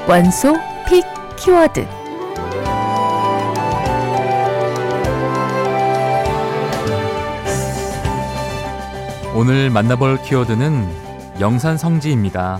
원소 픽 키워드. 오늘 만나볼 키워드는 영산성지입니다.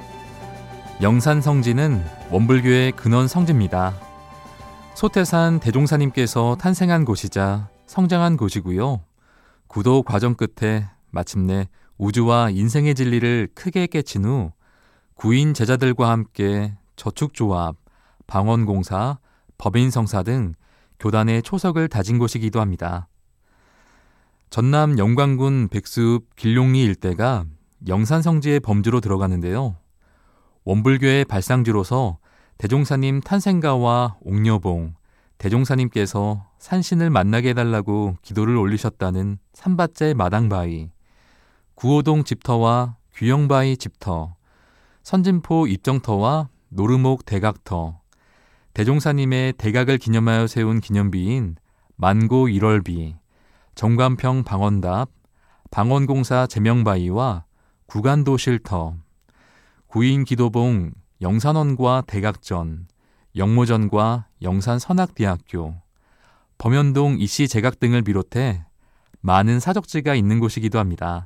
영산성지는 원불교의 근원 성지입니다. 소태산 대종사님께서 탄생한 곳이자 성장한 곳이고요. 구도 과정 끝에 마침내 우주와 인생의 진리를 크게 깨친 후 구인 제자들과 함께 저축조합, 방언공사, 법인성사 등 교단의 초석을 다진 곳이기도 합니다. 전남 영광군 백숲 길룡리 일대가 영산성지의 범주로 들어가는데요. 원불교의 발상지로서 대종사님 탄생가와 옥녀봉, 대종사님께서 산신을 만나게 해달라고 기도를 올리셨다는 삼밭제 마당바위, 구호동 집터와 규영바위 집터, 선진포 입정터와 노르목 대각터, 대종사님의 대각을 기념하여 세운 기념비인 만고 1월비, 정관평 방언답, 방언공사 제명바위와 구간도 쉴터, 구인 기도봉 영산원과 대각전, 영모전과 영산선악대학교, 범현동 이씨 제각 등을 비롯해 많은 사적지가 있는 곳이기도 합니다.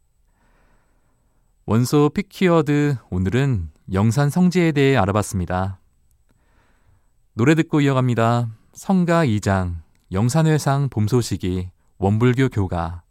원소 픽키워드, 오늘은 영산성지에 대해 알아봤습니다. 노래 듣고 이어갑니다. 성가 2장, 영산회상 봄소식이 원불교 교가.